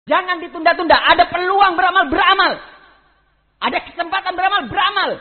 Jangan ditunda-tunda. Ada peluang beramal, beramal. Ada kesempatan beramal, beramal.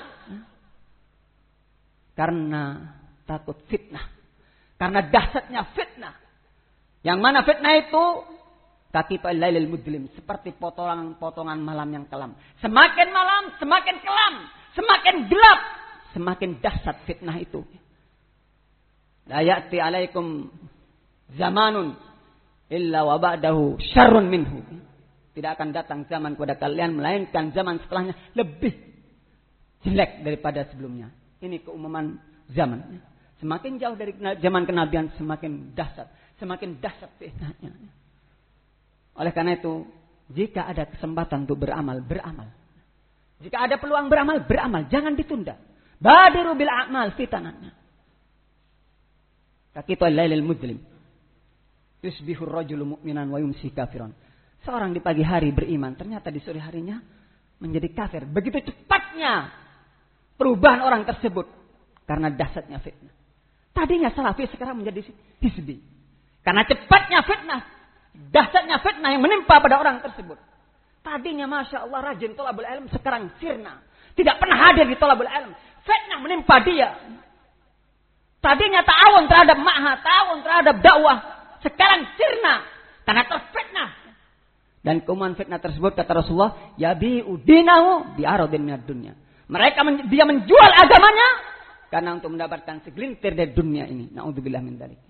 Karena takut fitnah. Karena dahsyatnya fitnah. Yang mana fitnah itu kaqita'il lailil mudlim, seperti potongan malam yang kelam. Semakin malam, semakin kelam, semakin gelap, semakin dahsyat fitnah itu. La ya'ti 'alaikum zamanun illa wa ba'dahu syarrun minhu. Tidak akan datang zaman kepada kalian melainkan zaman setelahnya lebih jelek daripada sebelumnya. Ini keumuman zaman. Semakin jauh dari zaman kenabian semakin dahsyat fitnahnya. Oleh karena itu, jika ada kesempatan untuk beramal, beramal. Jika ada peluang beramal, beramal. Jangan ditunda. Badiru bil a'mal fitanannya. Kaqita'il lailil mudlim. Yusbihur rajulu mu'minan wa yumsi kafiran. Seorang di pagi hari beriman, ternyata di sore harinya menjadi kafir. Begitu cepatnya perubahan orang tersebut karena dahsyatnya fitnah. Tadinya salafi, sekarang menjadi hizbi. Karena cepatnya fitnah, dahsyatnya fitnah yang menimpa pada orang tersebut. Tadinya Masya Allah rajin thalabul ilm, sekarang sirna. Tidak pernah hadir di thalabul ilm. Fitnah menimpa dia. Tadinya ta'awun terhadap ma'had, ta'awun terhadap dakwah. Sekarang sirna. Karena terfitnah. Dan keumuman fitnah tersebut kata Rasulullah, yabi'u dinahu bi'aradin minad dunya. Dia menjual agamanya karena untuk mendapatkan segelintir dari dunia ini. Na'udzubillah min dzalik.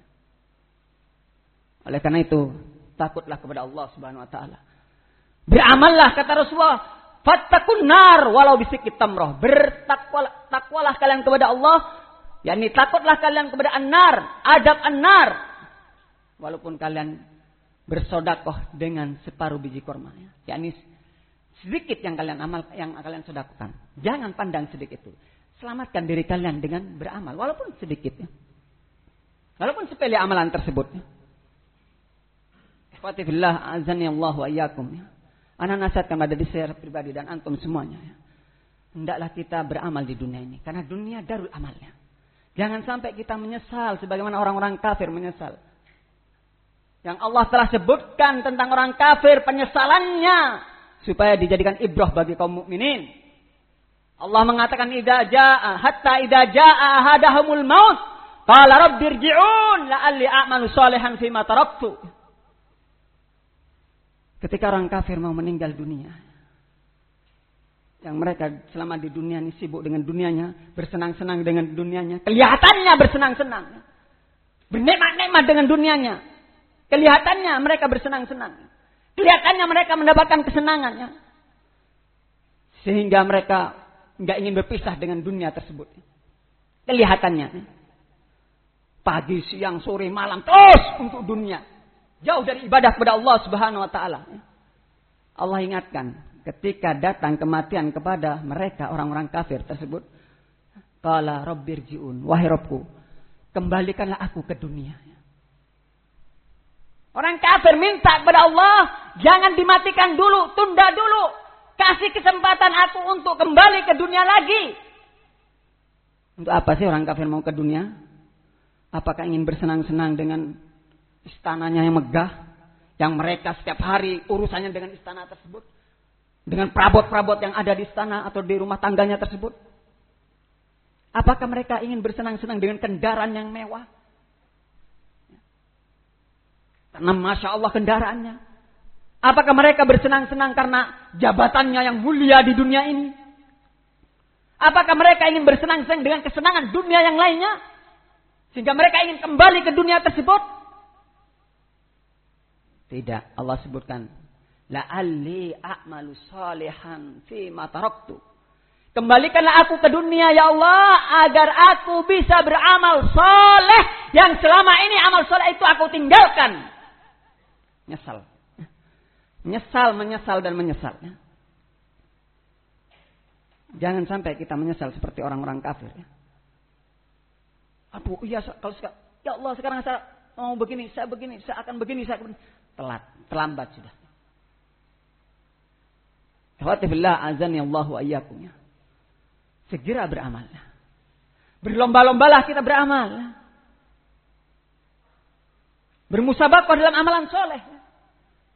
Oleh karena itu, takutlah kepada Allah Subhanahu wa taala. Beramallah kata Rasulullah, fattaqun nar walau bisikit tamrah. Bertakwalah kalian kepada Allah, yakni takutlah kalian kepada an-nar, adab an-nar. Walaupun kalian bersedekah dengan separuh biji kurma, yakni sedikit yang kalian sedekahkan. Jangan pandang sedikit itu. Selamatkan diri kalian dengan beramal walaupun sedikit ya. Walaupun sepele amalan tersebut. Ikhwati fillah, azani Allah wa iyyakum ya. Ana nasihatkan pada diri saya pribadi dan antum semuanya ya. Hendaklah kita beramal di dunia ini karena dunia darul amalnya. Jangan sampai kita menyesal sebagaimana orang-orang kafir menyesal. Yang Allah telah sebutkan tentang orang kafir penyesalannya supaya dijadikan ibrah bagi kaum mukminin. Allah mengatakan idza jaa ahadahumul maut qala rabbirji'un la'alli a'malu shalihan fima taraktu. Ketika orang kafir mau meninggal dunia, yang mereka selama di dunia ini sibuk dengan dunianya, bersenang-senang dengan dunianya, kelihatannya bersenang-senang, bernikmat-nikmat dengan dunianya, kelihatannya mereka bersenang-senang, kelihatannya mereka mendapatkan kesenangannya, sehingga mereka nggak ingin berpisah dengan dunia tersebut. Kelihatannya pagi, siang, sore, malam terus untuk dunia, jauh dari ibadah kepada Allah Subhanahu wa taala. Allah ingatkan ketika datang kematian kepada mereka orang-orang kafir tersebut, qala rabbirji'un, wahai Rabbku, kembalikanlah aku ke dunia. Orang kafir minta kepada Allah, jangan dimatikan dulu, tunda dulu. Kasih kesempatan aku untuk kembali ke dunia lagi. Untuk apa sih orang kafir mau ke dunia? Apakah ingin bersenang-senang dengan istananya yang megah? Yang mereka setiap hari urusannya dengan istana tersebut? Dengan perabot-perabot yang ada di istana atau di rumah tangganya tersebut? Apakah mereka ingin bersenang-senang dengan kendaraan yang mewah? Karena Masya Allah kendaraannya. Apakah mereka bersenang-senang karena jabatannya yang mulia di dunia ini? Apakah mereka ingin bersenang-senang dengan kesenangan dunia yang lainnya? Sehingga mereka ingin kembali ke dunia tersebut? Tidak. Allah sebutkan, la'alli a'malu shalihan fima taraktu. Kembalikanlah aku ke dunia ya Allah agar aku bisa beramal soleh yang selama ini amal soleh itu aku tinggalkan. Menyesal dan menyesal. Ya. Jangan sampai kita menyesal seperti orang-orang kafir. Ya. Aduh, iya kalau ya Allah sekarang saya mau begini, saya akan begini. Terlambat sudah. Alhamdulillah azani Allah wa iyyakum. Ya. Segera beramal. Berlomba-lombalah kita beramal. Bermusabaqah dalam amalan soleh.